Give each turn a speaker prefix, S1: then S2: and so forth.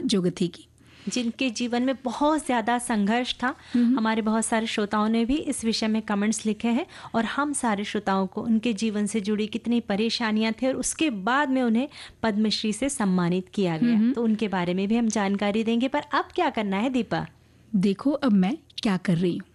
S1: जोगति की,
S2: जिनके जीवन में बहुत ज़्यादा संघर्ष था। हमारे बहुत सारे श्रोताओं ने भी इस विषय में कमेंट्स लिखे हैं और हम सारे श्रोताओं को उनके जीवन से जुड़ी कितनी परेशानियां थी और उसके बाद में उन्हें पद्मश्री से सम्मानित किया गया, तो उनके बारे में भी हम जानकारी देंगे। पर अब क्या करना है दीपा?
S1: देखो अब मैं क्या कर रही हूँ।